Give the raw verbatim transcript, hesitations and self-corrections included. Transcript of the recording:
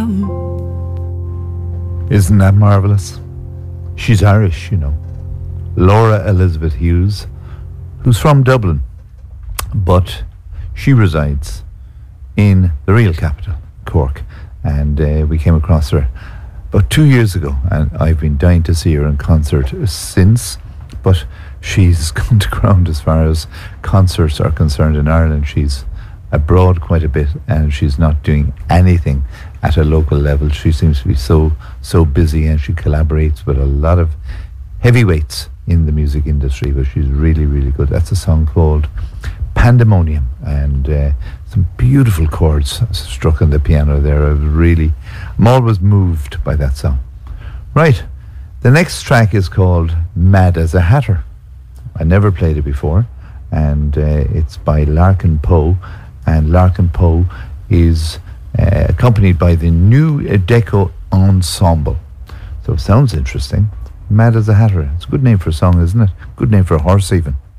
Isn't that marvellous? She's Irish, you know. Laura Elizabeth Hughes, who's from Dublin, but she resides in the real capital, Cork, and uh, we came across her about two years ago, and I've been dying to see her in concert since, but she's gone to ground as far as concerts are concerned in Ireland. She's abroad quite a bit, and she's not doing anything at a local level. She seems to be so so busy, and she collaborates with a lot of heavyweights in the music industry, but she's really really good. That's a song called Pandemonium, and uh, some beautiful chords struck on the piano there. I really I'm always moved by that song. Right, the next track is called Mad as a Hatter. I never played it before, and uh, it's by Larkin Poe, and Larkin Poe is uh, accompanied by the New Deco Ensemble. So it sounds interesting. Mad as a Hatter. It's a good name for a song, isn't it? Good name for a horse even.